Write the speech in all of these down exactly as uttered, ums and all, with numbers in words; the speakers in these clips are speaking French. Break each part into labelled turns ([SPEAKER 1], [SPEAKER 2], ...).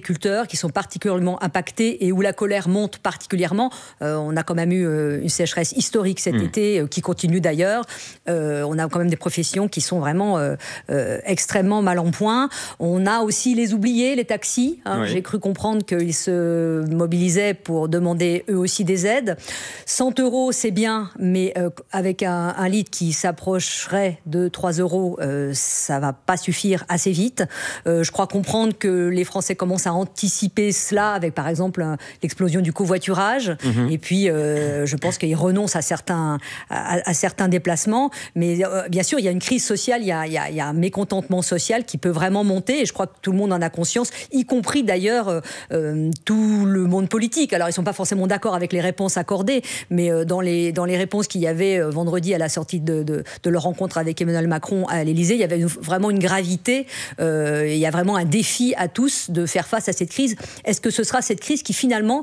[SPEAKER 1] agriculteurs qui sont particulièrement impactés et où la colère monte particulièrement. Euh, on a quand même eu euh, une sécheresse historique cet mmh. été, euh, qui continue d'ailleurs. Euh, on a quand même des professions qui sont vraiment euh, euh, extrêmement mal en point. On a aussi les oubliés, les taxis. Hein. Oui. J'ai cru comprendre qu'ils se mobilisaient pour demander eux aussi des aides. cent euros, c'est bien, mais euh, avec un, un litre qui s'approcherait de trois euros, euh, ça ne va pas suffire assez vite. Euh, je crois comprendre que les Français commencent à anticiper cela avec, par exemple, un, l'explosion du covoiturage. Mmh. Et puis, euh, je pense qu'ils renoncent à certains, à, à certains déplacements. Mais euh, bien sûr, il y a une crise sociale, il y a, il y a, il y a un mécontentement social qui peut vraiment monter. Et je crois que tout le monde en a conscience, y compris d'ailleurs euh, euh, tout le monde politique. Alors, ils ne sont pas forcément d'accord avec les réponses accordées, mais euh, dans, les, dans les réponses qu'il y avait euh, vendredi à la sortie de, de, de leur rencontre avec Emmanuel Macron à l'Élysée, il y avait une, vraiment une gravité. Euh, il y a vraiment un défi à tous de faire face à cette crise. Est-ce que ce sera cette crise qui finalement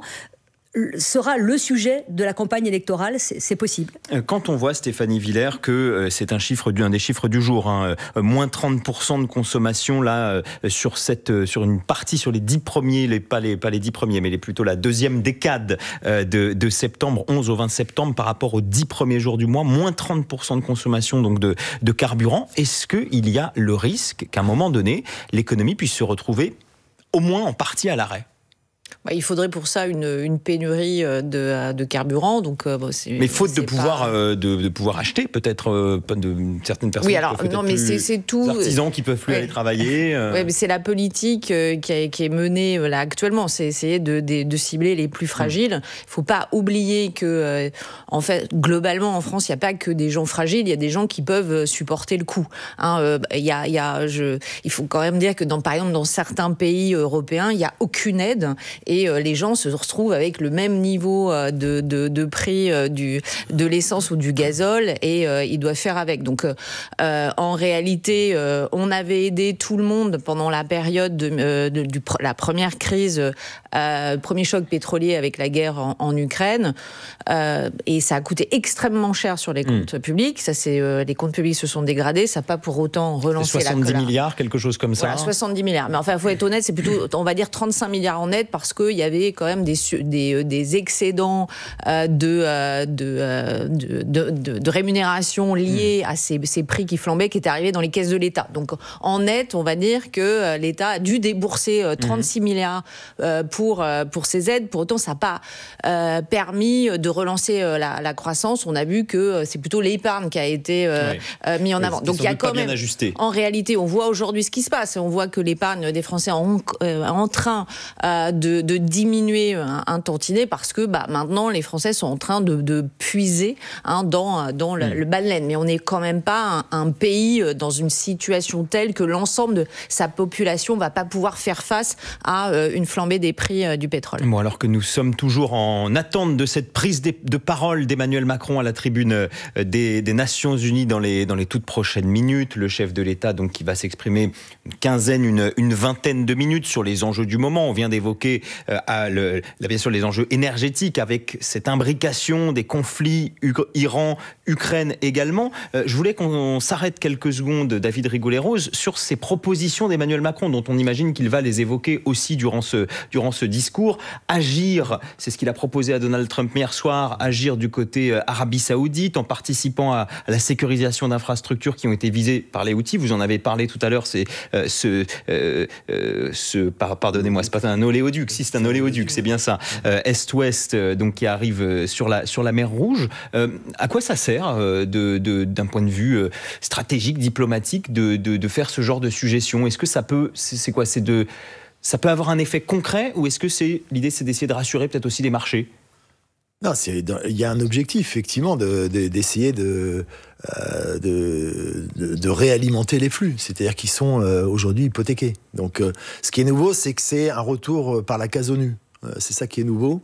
[SPEAKER 1] sera le sujet de la campagne électorale? C'est, c'est possible.
[SPEAKER 2] Quand on voit, Stéphanie Villers, que euh, c'est un, chiffre du, un des chiffres du jour, hein, euh, moins trente pour cent de consommation là, euh, sur, cette, euh, sur une partie, sur les dix premiers, les, pas, les, pas les dix premiers, mais les, plutôt la deuxième décade euh, de, de septembre, onze au vingt septembre, par rapport aux dix premiers jours du mois, moins trente pour cent de consommation donc de, de carburant. Est-ce qu'il y a le risque qu'à un moment donné, l'économie puisse se retrouver au moins en partie à l'arrêt?
[SPEAKER 3] Bah, il faudrait pour ça une, une pénurie de, de carburant. Donc, euh, bon, c'est,
[SPEAKER 2] mais faute
[SPEAKER 3] c'est
[SPEAKER 2] de pouvoir,
[SPEAKER 3] pas...
[SPEAKER 2] euh, de, de pouvoir acheter, peut-être, euh, de certaines personnes.
[SPEAKER 3] Oui, alors, non, mais c'est, c'est tout.
[SPEAKER 2] Artisans qui peuvent plus ouais. aller travailler. Euh...
[SPEAKER 3] Oui, mais c'est la politique euh, qui, a, qui est menée euh, là actuellement. C'est essayer de, de, de cibler les plus fragiles. Il mmh. ne faut pas oublier que, euh, en fait, globalement, en France, il n'y a pas que des gens fragiles. Il y a des gens qui peuvent supporter le coup. Hein, euh, y a, y a, je, il faut quand même dire que, dans, par exemple, dans certains pays européens, il n'y a aucune aide. Et Et euh, les gens se retrouvent avec le même niveau euh, de, de, de prix euh, du, de l'essence ou du gazole et euh, ils doivent faire avec. Donc, euh, en réalité, euh, on avait aidé tout le monde pendant la période de, euh, de, de la première crise, euh, premier choc pétrolier avec la guerre en, en Ukraine. Euh, et ça a coûté extrêmement cher sur les comptes mmh. publics. Ça, c'est, euh, les comptes publics se sont dégradés. Ça n'a pas pour autant relancé la
[SPEAKER 2] soixante-dix milliards, quelque chose comme ça.
[SPEAKER 3] Voilà, soixante-dix milliards. Mais enfin, il faut être honnête, c'est plutôt, on va dire, trente-cinq milliards en net parce qu'il y avait quand même des, des, des excédents euh, de, euh, de, euh, de, de, de, de rémunération liés mmh. à ces, ces prix qui flambaient, qui étaient arrivés dans les caisses de l'État. Donc, en net, on va dire que l'État a dû débourser euh, trente-six mmh. milliards euh, pour, euh, pour ces aides. Pour autant, ça n'a pas euh, permis de relancer euh, la, la croissance. On a vu que euh, c'est plutôt l'épargne qui a été euh, oui. euh, mis en avant.
[SPEAKER 2] Oui,
[SPEAKER 3] donc, il y a quand même, en réalité, on voit aujourd'hui ce qui se passe. On voit que l'épargne des Français est en, euh, en train euh, de, de diminuer un, un tantinet parce que bah, maintenant, les Français sont en train de, de puiser hein, dans, dans le, mmh. le bas de laine. Mais on n'est quand même pas un, un pays dans une situation telle que l'ensemble de sa population ne va pas pouvoir faire face à euh, une flambée des prix euh, du pétrole.
[SPEAKER 2] Bon, alors que nous sommes toujours en attente de cette prise de parole d'Emmanuel Macron à la tribune des, des Nations Unies dans les, dans les toutes prochaines minutes. Le chef de l'État donc, qui va s'exprimer une quinzaine, une, une vingtaine de minutes sur les enjeux du moment. On vient d'évoquer euh, à le, là, bien sûr les enjeux énergétiques avec cette imbrication des conflits Iran-Ukraine également. Euh, je voulais qu'on s'arrête quelques secondes, David Rigoulet-Rose, sur ces propositions d'Emmanuel Macron dont on imagine qu'il va les évoquer aussi durant ce, durant ce discours. Agir, c'est ce qu'il a proposé à Donald Trump hier soir, agir du côté euh, Arabie Saoudite en participant à, à la sécurisation d'infrastructures qui ont été visées par les Houthis. Vous en avez parlé tout à l'heure, c'est euh, ce, euh, euh, ce par, pardonnez-moi, c'est pas un oléoduc, si c'est un oléoduc, c'est bien ça, euh, Est-Ouest, euh, donc qui arrive sur la, sur la mer Rouge. Euh, à quoi ça sert, euh, de, de, d'un point de vue euh, stratégique, diplomatique, de, de, de faire ce genre de suggestion? Est-ce que ça peut, c'est, c'est quoi, c'est de, ça peut avoir un effet concret ou est-ce que c'est, l'idée c'est d'essayer de rassurer peut-être aussi les marchés?
[SPEAKER 4] Non, c'est, il y a un objectif, effectivement, de, de, d'essayer de, euh, de, de, de réalimenter les flux, c'est-à-dire qu'ils sont euh, aujourd'hui hypothéqués. Donc, euh, ce qui est nouveau, c'est que c'est un retour par la case ONU. Euh, c'est ça qui est nouveau.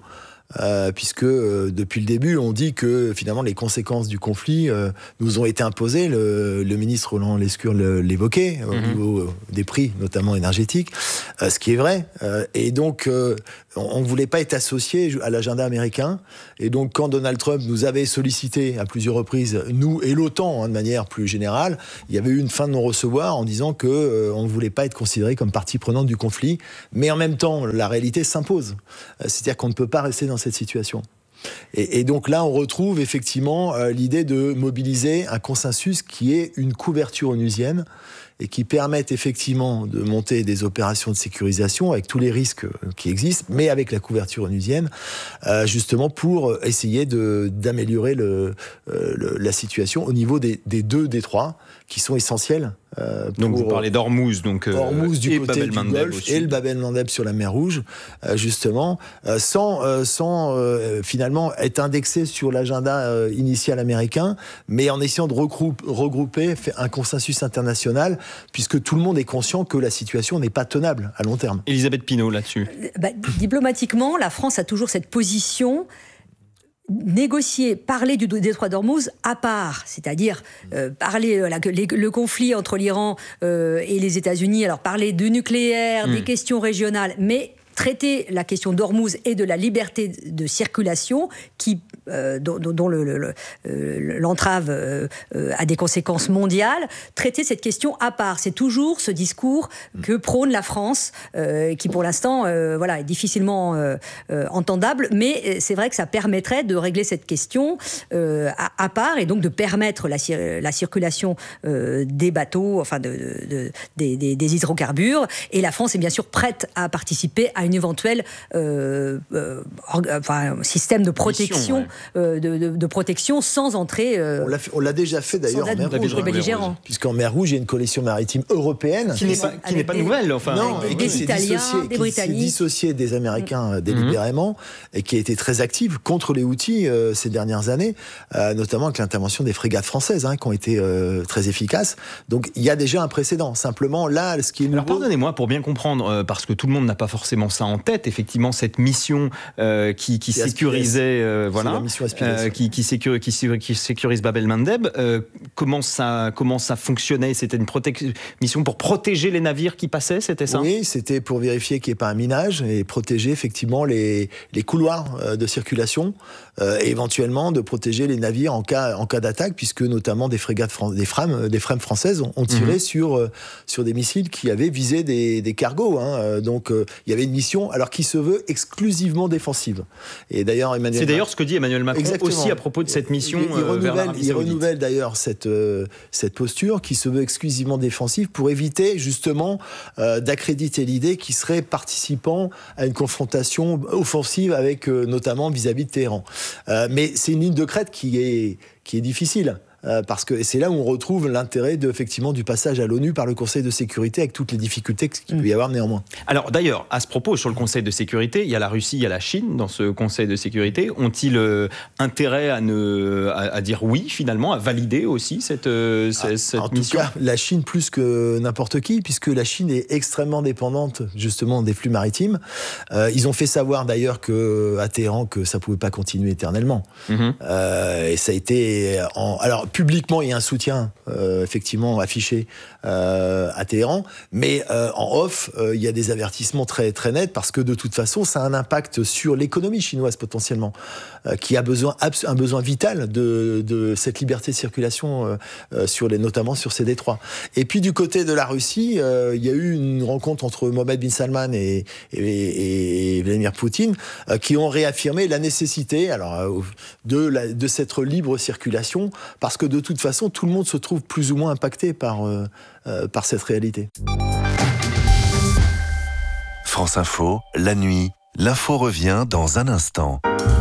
[SPEAKER 4] euh, puisque euh, depuis le début, on dit que finalement les conséquences du conflit euh, nous ont été imposées. Le, le ministre Roland Lescure l'évoquait au mmh. niveau des prix, notamment énergétiques, euh, ce qui est vrai. Euh, et donc, euh, on ne voulait pas être associé à l'agenda américain. Et donc, quand Donald Trump nous avait sollicité à plusieurs reprises, nous et l'OTAN, hein, de manière plus générale, il y avait eu une fin de non-recevoir en disant qu'on euh, ne voulait pas être considéré comme partie prenante du conflit. Mais en même temps, la réalité s'impose. Euh, c'est-à-dire qu'on ne peut pas rester dans cette situation. Et, et donc là, on retrouve effectivement euh, l'idée de mobiliser un consensus qui est une couverture onusienne et qui permette effectivement de monter des opérations de sécurisation avec tous les risques qui existent, mais avec la couverture onusienne, euh, justement pour essayer de, d'améliorer le, euh, le, la situation au niveau des, des deux détroits qui sont essentiels.
[SPEAKER 2] Euh, donc vous parlez d'Ormuz, donc euh,
[SPEAKER 4] Ormuz du côté du Golfe et le Bab el-Mandeb sur la mer Rouge, euh, justement, euh, sans, euh, sans euh, finalement être indexé sur l'agenda euh, initial américain, mais en essayant de regroupe, regrouper un consensus international, puisque tout le monde est conscient que la situation n'est pas tenable à long terme.
[SPEAKER 2] Elisabeth Pinault, là-dessus.
[SPEAKER 1] Bah, diplomatiquement, la France a toujours cette position. Négocier, parler du détroit d'Ormuz à part, c'est-à-dire euh, parler euh, la, les, le conflit entre l'Iran euh, et les États-Unis, alors parler du nucléaire, mmh. des questions régionales, mais traiter la question d'Ormuz et de la liberté de circulation qui, euh, dont, dont le, le, le, euh, l'entrave euh, euh, a des conséquences mondiales, traiter cette question à part. C'est toujours ce discours que prône la France, euh, qui pour l'instant euh, voilà, est difficilement euh, euh, entendable, mais c'est vrai que ça permettrait de régler cette question euh, à, à part et donc de permettre la, la circulation euh, des bateaux, enfin de, de, de, des, des, des hydrocarbures. Et la France est bien sûr prête à participer à une éventuelle euh, euh, enfin, système de protection, Mission, ouais. euh, de, de, de protection sans entrer. Euh,
[SPEAKER 4] on, l'a fait, on l'a déjà fait d'ailleurs en mer Rouge,
[SPEAKER 1] belligérant.
[SPEAKER 4] Puisqu'en mer Rouge, il y a une coalition maritime européenne
[SPEAKER 2] qui n'est pas, qui n'est pas des, nouvelle, enfin.
[SPEAKER 4] Non,
[SPEAKER 1] avec
[SPEAKER 4] et
[SPEAKER 1] des
[SPEAKER 4] qui
[SPEAKER 1] Italiens,
[SPEAKER 4] s'est
[SPEAKER 1] des Britanniques,
[SPEAKER 4] qui s'est dissociée des Américains mmh. délibérément et qui a été très active contre les Houthis euh, ces dernières années, euh, notamment avec l'intervention des frégates françaises hein, qui ont été euh, très efficaces. Donc il y a déjà un précédent. Simplement là, ce qui est nouveau.
[SPEAKER 2] Alors pardonnez-moi pour bien comprendre, euh, parce que tout le monde n'a pas forcément ça en tête. Effectivement, cette mission euh, qui, qui sécurisait, euh, voilà, euh, qui, qui, sécur, qui, qui sécurise Bab el-Mandeb, euh, comment ça, comment ça fonctionnait? C'était une protec- mission pour protéger les navires qui passaient, c'était ça?
[SPEAKER 4] Oui, c'était pour vérifier qu'il n'y ait pas un minage et protéger effectivement les, les couloirs euh, de circulation euh, et éventuellement de protéger les navires en cas, en cas d'attaque, puisque notamment des frégates, des frames, des frames françaises ont, ont tiré mmh. sur, euh, sur des missiles qui avaient visé des, des cargos. Hein. Donc euh, il y avait une mission, alors qui se veut exclusivement défensive. Et d'ailleurs, Emmanuel
[SPEAKER 2] c'est d'ailleurs ce que dit Emmanuel Macron
[SPEAKER 4] Exactement.
[SPEAKER 2] aussi à propos de cette mission.
[SPEAKER 4] Il, il,
[SPEAKER 2] euh,
[SPEAKER 4] renouvelle,
[SPEAKER 2] vers
[SPEAKER 4] il renouvelle d'ailleurs cette, euh, cette posture qui se veut exclusivement défensive pour éviter justement euh, d'accréditer l'idée qu'il serait participant à une confrontation offensive avec euh, notamment vis-à-vis de Téhéran. Euh, mais c'est une ligne de crête qui est, qui est difficile. Euh, parce que c'est là où on retrouve l'intérêt de, effectivement, du passage à l'ONU par le Conseil de sécurité avec toutes les difficultés qu'il peut y avoir néanmoins.
[SPEAKER 2] Alors d'ailleurs, à ce propos, sur le Conseil de sécurité, il y a la Russie, il y a la Chine dans ce Conseil de sécurité. Ont-ils euh, intérêt à, ne, à, à dire oui, finalement, à valider aussi cette, euh, cette, ah, cette
[SPEAKER 4] en
[SPEAKER 2] mission?
[SPEAKER 4] En tout cas, la Chine plus que n'importe qui, puisque la Chine est extrêmement dépendante justement des flux maritimes. Euh, ils ont fait savoir d'ailleurs que, à Téhéran que ça ne pouvait pas continuer éternellement. Mm-hmm. Euh, et ça a été... En, alors, publiquement, il y a un soutien euh, effectivement affiché euh, à Téhéran, mais euh, en off, euh, il y a des avertissements très très nets parce que de toute façon, ça a un impact sur l'économie chinoise potentiellement, euh, qui a besoin un besoin vital de, de cette liberté de circulation, euh, euh, sur les, notamment sur ces détroits. Et puis du côté de la Russie, euh, il y a eu une rencontre entre Mohammed bin Salman et, et, et Vladimir Poutine euh, qui ont réaffirmé la nécessité, alors euh, de, la, de cette libre circulation, parce que de toute façon, tout le monde se trouve plus ou moins impacté par, euh, euh, par cette réalité.
[SPEAKER 5] France Info, la nuit, l'info revient dans un instant.